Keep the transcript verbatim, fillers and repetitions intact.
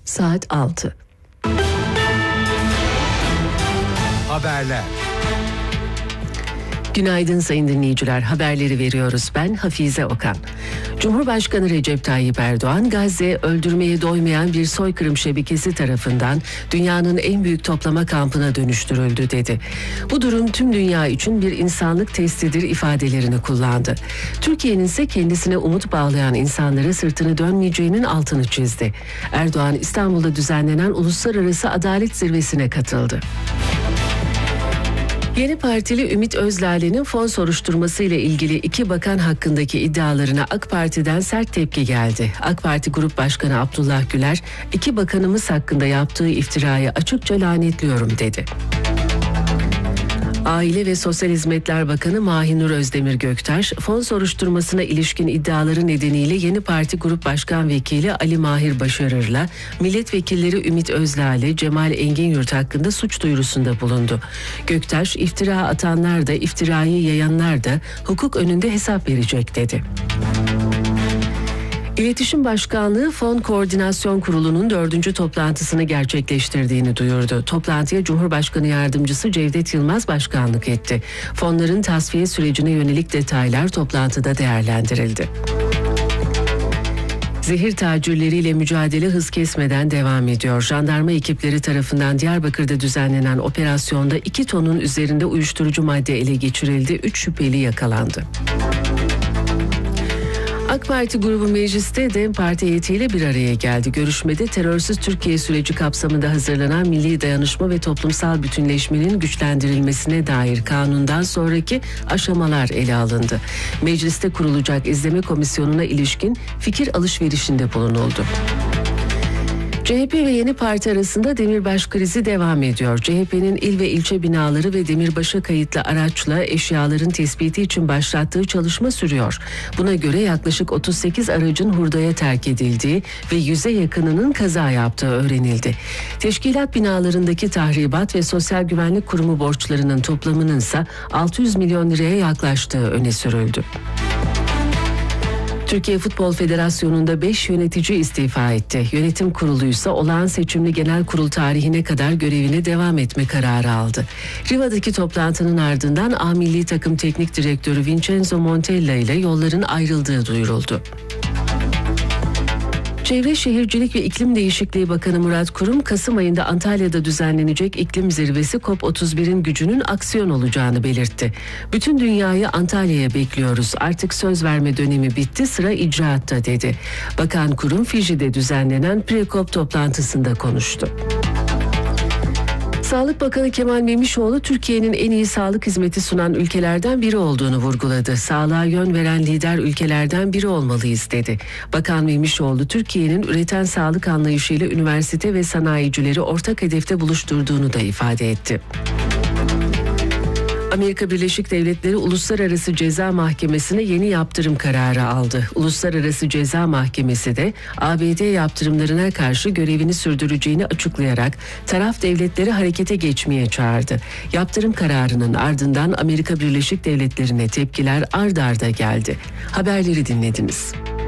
Saat altı. Haberler. Günaydın sayın dinleyiciler, haberleri veriyoruz. Ben Hafize Okan. Cumhurbaşkanı Recep Tayyip Erdoğan, Gazze öldürmeye doymayan bir soykırım şebekesi tarafından dünyanın en büyük toplama kampına dönüştürüldü dedi. Bu durum tüm dünya için bir insanlık testidir ifadelerini kullandı. Türkiye'nin ise kendisine umut bağlayan insanlara sırtını dönmeyeceğinin altını çizdi. Erdoğan, İstanbul'da düzenlenen Uluslararası Adalet Zirvesi'ne katıldı. Yeni Partili Ümit Özlale'nin fon soruşturması ile ilgili iki bakan hakkındaki iddialarına AK Parti'den sert tepki geldi. AK Parti Grup Başkanı Abdullah Güler, iki bakanımız hakkında yaptığı iftirayı açıkça lanetliyorum dedi. Aile ve Sosyal Hizmetler Bakanı Mahinur Özdemir Göktaş, fon soruşturmasına ilişkin iddiaları nedeniyle Yeni Parti Grup Başkan Vekili Ali Mahir Başarır'la milletvekilleri Ümit Özlale, Cemal Enginyurt hakkında suç duyurusunda bulundu. Göktaş, iftira atanlar da iftirayı yayanlar da hukuk önünde hesap verecek dedi. İletişim Başkanlığı Fon Koordinasyon Kurulu'nun dördüncü toplantısını gerçekleştirdiğini duyurdu. Toplantıya Cumhurbaşkanı Yardımcısı Cevdet Yılmaz başkanlık etti. Fonların tasfiye sürecine yönelik detaylar toplantıda değerlendirildi. Zehir tacirleriyle mücadele hız kesmeden devam ediyor. Jandarma ekipleri tarafından Diyarbakır'da düzenlenen operasyonda iki tonun üzerinde uyuşturucu madde ele geçirildi. Üç şüpheli yakalandı. AK Parti grubu mecliste DEM Parti heyetiyle bir araya geldi. Görüşmede terörsüz Türkiye süreci kapsamında hazırlanan Milli Dayanışma ve Toplumsal Bütünleşmenin güçlendirilmesine dair kanundan sonraki aşamalar ele alındı. Mecliste kurulacak izleme komisyonuna ilişkin fikir alışverişinde bulunuldu. C H P ve Yeni Parti arasında demirbaş krizi devam ediyor. C H P'nin il ve ilçe binaları ve demirbaşa kayıtlı araçla eşyaların tespiti için başlattığı çalışma sürüyor. Buna göre yaklaşık otuz sekiz aracın hurdaya terk edildiği ve yüze yakınının kaza yaptığı öğrenildi. Teşkilat binalarındaki tahribat ve Sosyal Güvenlik Kurumu borçlarının toplamının ise altı yüz milyon liraya yaklaştığı öne sürüldü. Türkiye Futbol Federasyonu'nda beş yönetici istifa etti. Yönetim kurulu ise olağan seçimli genel kurul tarihine kadar görevine devam etme kararı aldı. Riva'daki toplantının ardından A Milli Takım Teknik Direktörü Vincenzo Montella ile yolların ayrıldığı duyuruldu. Çevre Şehircilik ve İklim Değişikliği Bakanı Murat Kurum, Kasım ayında Antalya'da düzenlenecek iklim zirvesi COP otuz birin gücünün aksiyon olacağını belirtti. Bütün dünyayı Antalya'ya bekliyoruz. Artık söz verme dönemi bitti, sıra icraatta dedi. Bakan Kurum, Fiji'de düzenlenen Pre-COP toplantısında konuştu. Sağlık Bakanı Kemal Memişoğlu, Türkiye'nin en iyi sağlık hizmeti sunan ülkelerden biri olduğunu vurguladı. Sağlığa yön veren lider ülkelerden biri olmalıyız dedi. Bakan Memişoğlu, Türkiye'nin üreten sağlık anlayışıyla üniversite ve sanayicileri ortak hedefte buluşturduğunu da ifade etti. Amerika Birleşik Devletleri Uluslararası Ceza Mahkemesi'ne yeni yaptırım kararı aldı. Uluslararası Ceza Mahkemesi de A B D yaptırımlarına karşı görevini sürdüreceğini açıklayarak taraf devletleri harekete geçmeye çağırdı. Yaptırım kararının ardından Amerika Birleşik Devletleri'ne tepkiler ard arda geldi. Haberleri dinlediniz.